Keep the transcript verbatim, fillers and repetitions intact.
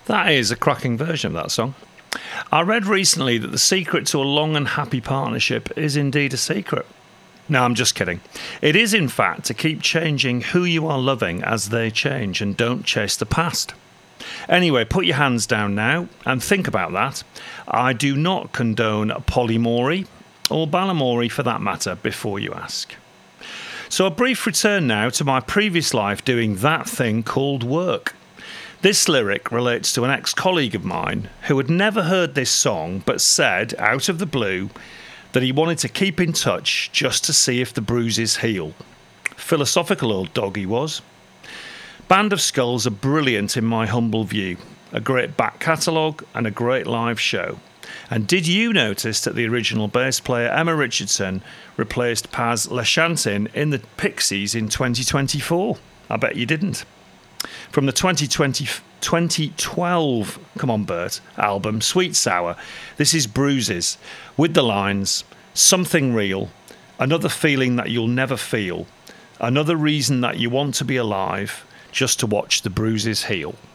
That is a cracking version of that song. I read recently that the secret to a long and happy partnership is indeed a secret. No, I'm just kidding. It is, in fact, to keep changing who you are loving as they change and don't chase the past. Anyway, put your hands down now and think about that. I do not condone polyamory, or balamory for that matter, before you ask. So a brief return now to my previous life doing that thing called work. This lyric relates to an ex-colleague of mine who had never heard this song but said, out of the blue, that he wanted to keep in touch just to see if the bruises heal. Philosophical old dog he was. Band of Skulls are brilliant in my humble view. A great back catalogue and a great live show. And did you notice that the original bass player Emma Richardson replaced Paz Lashantin in the Pixies in twenty twenty-four? I bet you didn't. From the twenty twenty, twenty twelve, come on Bert, album Sweet Sour, this is Bruises, with the lines, something real, another feeling that you'll never feel, another reason that you want to be alive, just to watch the bruises heal.